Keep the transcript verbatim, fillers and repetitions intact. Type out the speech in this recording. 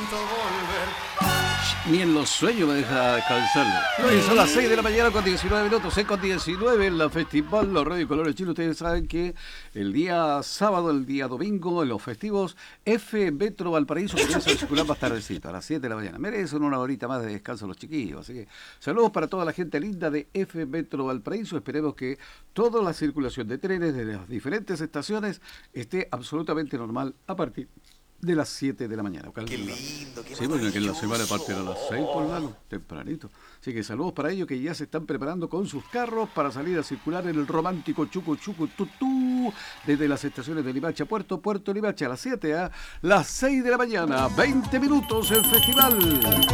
Ni en los sueños me deja descansarlo. No, son las seis de la mañana con diecinueve minutos, seis con diecinueve en la Festival Los Radio Colores Chile. Ustedes saben que el día sábado, el día domingo, en los festivos, F Metro Valparaíso comienza a circular más tardecito, a las siete de la mañana. Merecen una horita más de descanso los chiquillos. Así que saludos para toda la gente linda de F Metro Valparaíso. Esperemos que toda la circulación de trenes de las diferentes estaciones esté absolutamente normal a partir de las siete de la mañana. Qué lindo, qué Sí, porque que en la semana parten a las seis por lado, tempranito. Así que saludos para ellos que ya se están preparando con sus carros para salir a circular en el romántico Chucu Chucu Tutú desde las estaciones de Limache a Puerto, Puerto Limache a las siete a las seis de la mañana, veinte minutos el festival.